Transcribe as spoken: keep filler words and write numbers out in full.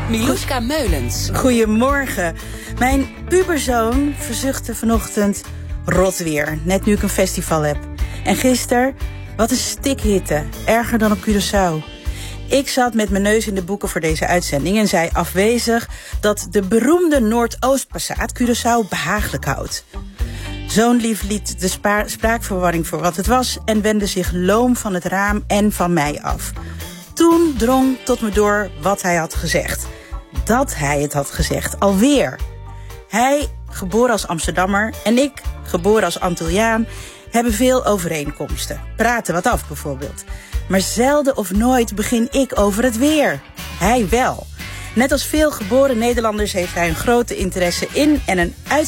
Miluska Meulens. Goedemorgen. Mijn puberzoon verzuchtte vanochtend rot weer. Net nu ik een festival heb. En gisteren, wat een stikhitte. Erger dan op Curaçao. Ik zat met mijn neus in de boeken voor deze uitzending en zei afwezig dat de beroemde Noordoostpassaat Curaçao behagelijk houdt. Zoon lief liet de spa- spraakverwarring voor wat het was en wendde zich loom van het raam en van mij af. Toen drong tot me door wat hij had gezegd. Dat hij het had gezegd, alweer. Hij, geboren als Amsterdammer, en ik, geboren als Antilliaan, hebben veel overeenkomsten. Praten wat af bijvoorbeeld. Maar zelden of nooit begin ik over het weer. Hij wel. Net als veel geboren Nederlanders heeft hij een grote interesse in en een uit